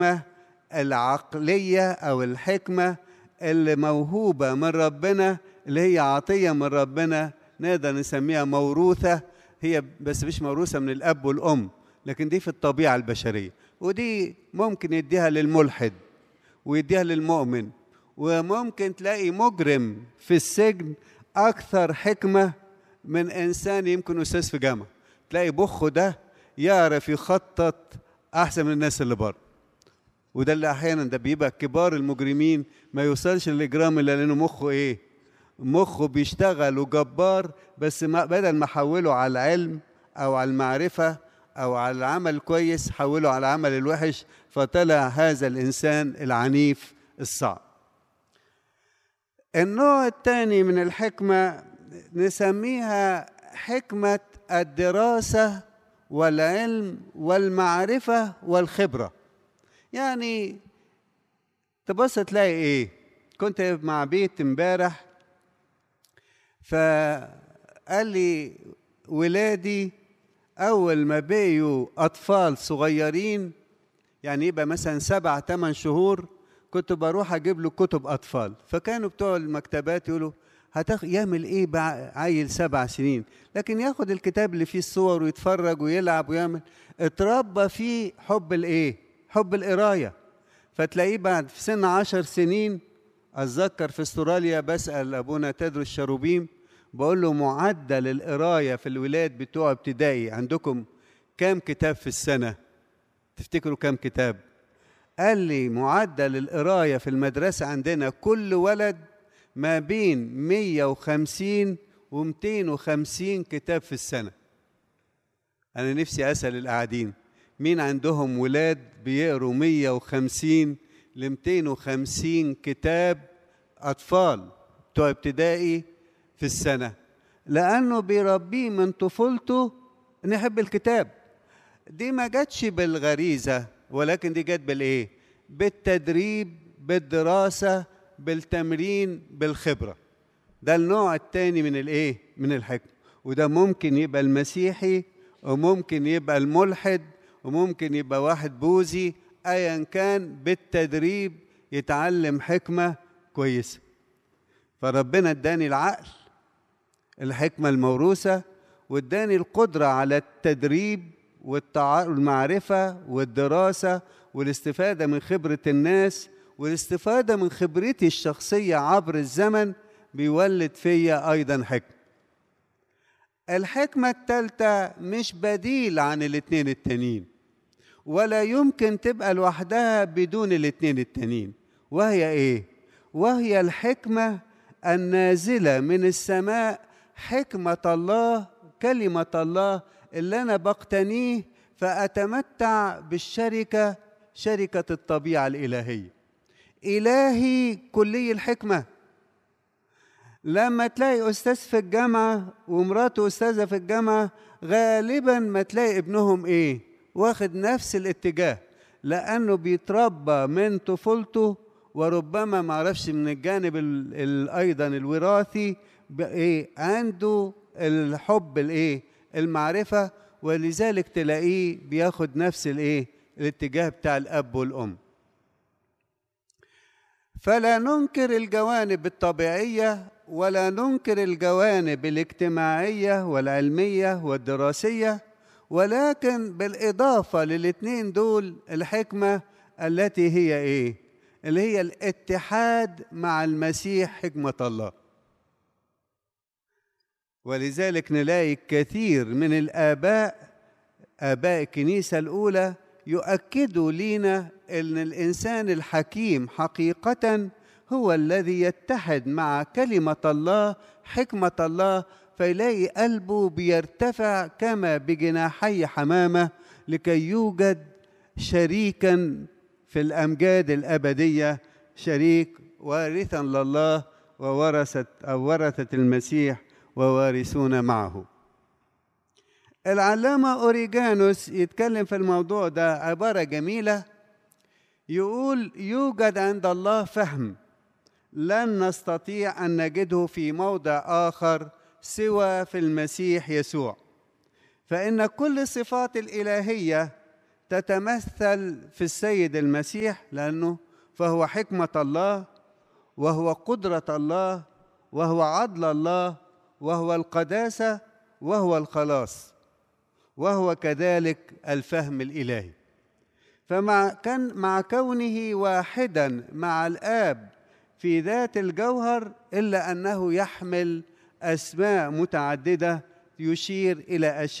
العقلية أو الحكمة اللي موهوبة من ربنا، اللي هي عطية من ربنا، نقدر نسميها موروثة. هي بس مش موروثة من الأب والأم، لكن دي في الطبيعة البشرية، ودي ممكن يديها للملحد ويديها للمؤمن. وممكن تلاقي مجرم في السجن أكثر حكمة من إنسان يمكن أستاذ في جامعة، تلاقي بخه ده يعرف يخطط أحسن من الناس اللي بره. وده اللي أحيانا ده بيبقى كبار المجرمين ما يوصلش للإجرام إلا لأنه مخه إيه؟ مخه بيشتغل وجبار، بس بدل ما حوله على العلم أو على المعرفة أو على العمل كويس، حوله على العمل الوحش، فطلع هذا الإنسان العنيف الصعب. النوع الثاني من الحكمة نسميها حكمة الدراسة والعلم والمعرفة والخبرة. يعني تبص تلاقي ايه، كنت مع بيت امبارح فقال لي ولادي اول ما بقيوا اطفال صغيرين، يعني يبقى مثلا 7-8 شهور، كنت بروح اجيب له كتب اطفال. فكانوا بتوع المكتبات يقولوا يعمل ايه عيل 7 سنين، لكن ياخد الكتاب اللي فيه الصور ويتفرج ويلعب ويعمل. اتربى فيه حب الايه؟ حب القرايه. فتلاقيه بعد في سن 10 سنين، اتذكر في استراليا بسأل ابونا تدرس الشروبيم، بقول له معدل القرايه في الولاد بتوع ابتدائي عندكم كام كتاب في السنه؟ تفتكروا كام كتاب؟ قال لي معدل القرايه في المدرسه عندنا كل ولد ما بين 150 و250 كتاب في السنه. انا نفسي اسال القاعدين مين عندهم ولاد بيقروا 150 ل 250 كتاب اطفال بتوع ابتدائي في السنه، لانه بيربيه من طفولته ان يحب الكتاب. دي ما جاتش بالغريزه، ولكن دي جت بالايه؟ بالتدريب، بالدراسه، بالتمرين، بالخبره. ده النوع الثاني من الايه؟ من الحكمه. وده ممكن يبقى المسيحي، وممكن يبقى الملحد، وممكن يبقى واحد بوذي، ايا كان بالتدريب يتعلم حكمه كويسه. فربنا اداني العقل، الحكمه الموروثه، واداني القدره على التدريب والمعرفه والدراسه والاستفاده من خبره الناس والاستفاده من خبرتي الشخصيه عبر الزمن، بيولد فيا ايضا حكمه. الحكمه الثالثه مش بديل عن الاثنين التانيين، ولا يمكن تبقى لوحدها بدون الاثنين التانيين. وهي ايه؟ وهي الحكمه النازله من السماء، حكمه الله، كلمه الله اللي انا بقتنيه فاتمتع بالشركه، شركه الطبيعه الالهيه. الهي كلي الحكمه. لما تلاقي أستاذ في الجامعة ومراته أستاذة في الجامعة، غالبا ما تلاقي ابنهم إيه؟ واخد نفس الاتجاه، لأنه بيتربى من طفولته، وربما معرفش من الجانب أيضا الوراثي إيه؟ عنده الحب الإيه؟ المعرفة، ولذلك تلاقيه بياخد نفس الإيه؟ الاتجاه بتاع الأب والأم. فلا ننكر الجوانب الطبيعية ولا ننكر الجوانب الاجتماعية والعلمية والدراسية، ولكن بالإضافة للاثنين دول الحكمة التي هي إيه؟ اللي هي الاتحاد مع المسيح، حكمة الله. ولذلك نلاقي كثير من الآباء، آباء الكنيسة الأولى، يؤكدوا لنا أن الإنسان الحكيم حقيقة هو الذي يتحد مع كلمة الله، حكمة الله، فيلاقي قلبه بيرتفع كما بجناحي حمامة لكي يوجد شريكا في الأمجاد الأبدية، شريك وارثا لله ورثة المسيح ووارثون معه. العلامة أوريجانوس يتكلم في الموضوع ده عبارة جميلة، يقول يوجد عند الله فهم لن نستطيع أن نجده في موضع آخر سوى في المسيح يسوع، فإن كل الصفات الإلهية تتمثل في السيد المسيح، لأنه فهو حكمة الله، وهو قدرة الله، وهو عدل الله، وهو القداسة، وهو الخلاص، وهو كذلك الفهم الإلهي. مع كونه واحدا مع الآب في ذات الجوهر، إلا أنه يحمل أسماء متعددة يشير إلى أشياء